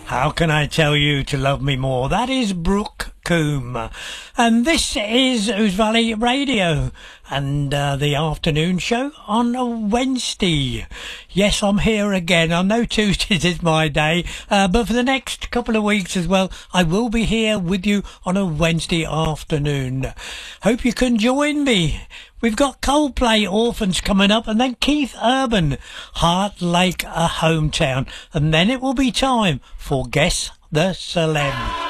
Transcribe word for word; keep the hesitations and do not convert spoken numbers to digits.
How Can I Tell You to Love Me More? That is Brooke Coombe. And this is Ouse Valley Radio and uh, the afternoon show on a Wednesday. Yes, I'm here again. I know Tuesdays is my day, uh, but for the next couple of weeks as well, I will be here with you on a Wednesday afternoon. Hope you can join me. We've got Coldplay, Orphans coming up, and then Keith Urban, Heart Like a Hometown. And then it will be time for Guess the Celeb.